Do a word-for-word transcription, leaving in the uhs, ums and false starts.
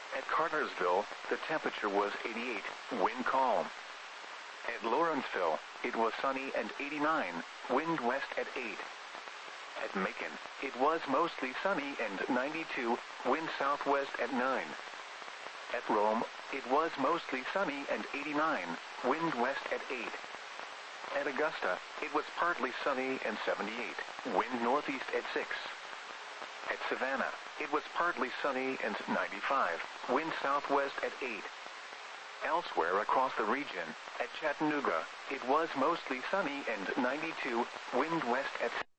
At Cartersville, the temperature was eighty-eight, wind calm. At Lawrenceville, it was sunny and eighty-nine, wind west at eight. At Macon, it was mostly sunny and ninety-two, wind southwest at nine. At Rome, it was mostly sunny and eighty-nine, wind west at eight. At Augusta, it was partly sunny and seventy-eight, wind northeast at six. At Savannah, it was partly sunny and ninety-five, wind southwest at eight. Elsewhere across the region, at Chattanooga, it was mostly sunny and ninety-two, wind west at